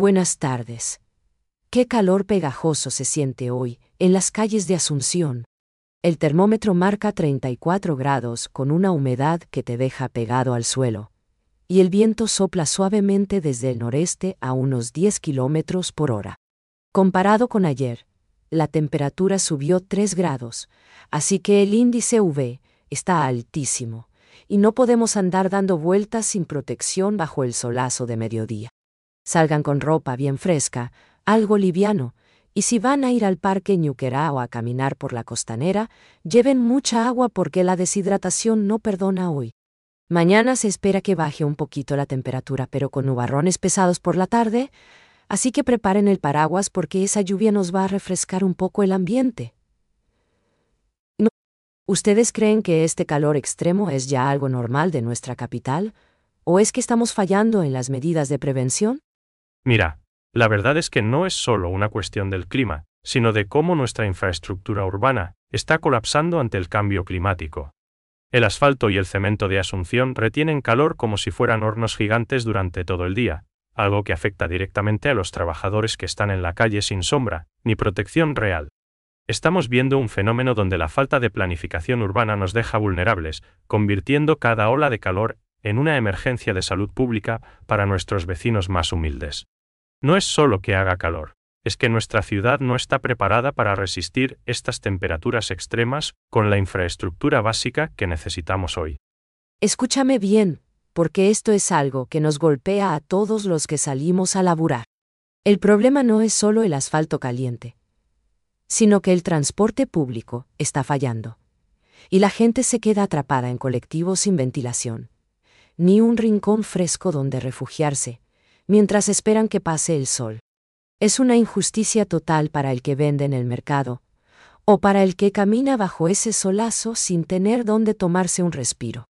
Buenas tardes. Qué calor pegajoso se siente hoy en las calles de Asunción. El termómetro marca 34 grados con una humedad que te deja pegado al suelo. Y el viento sopla suavemente desde el noreste a unos 10 kilómetros por hora. Comparado con ayer, la temperatura subió 3 grados, así que el índice UV está altísimo, y no podemos andar dando vueltas sin protección bajo el solazo de mediodía. Salgan con ropa bien fresca, algo liviano, y si van a ir al parque Ñuquerá o a caminar por la costanera, lleven mucha agua porque la deshidratación no perdona hoy. Mañana se espera que baje un poquito la temperatura, pero con nubarrones pesados por la tarde, así que preparen el paraguas porque esa lluvia nos va a refrescar un poco el ambiente. No. ¿Ustedes creen que este calor extremo es ya algo normal de nuestra capital? ¿O es que estamos fallando en las medidas de prevención? Mira, la verdad es que no es solo una cuestión del clima, sino de cómo nuestra infraestructura urbana está colapsando ante el cambio climático. El asfalto y el cemento de Asunción retienen calor como si fueran hornos gigantes durante todo el día, algo que afecta directamente a los trabajadores que están en la calle sin sombra, ni protección real. Estamos viendo un fenómeno donde la falta de planificación urbana nos deja vulnerables, convirtiendo cada ola de calor en una emergencia de salud pública para nuestros vecinos más humildes. No es solo que haga calor, es que nuestra ciudad no está preparada para resistir estas temperaturas extremas con la infraestructura básica que necesitamos hoy. Escúchame bien, porque esto es algo que nos golpea a todos los que salimos a laburar. El problema no es solo el asfalto caliente, sino que el transporte público está fallando. Y la gente se queda atrapada en colectivos sin ventilación, ni un rincón fresco donde refugiarse, mientras esperan que pase el sol. Es una injusticia total para el que vende en el mercado, o para el que camina bajo ese solazo sin tener dónde tomarse un respiro.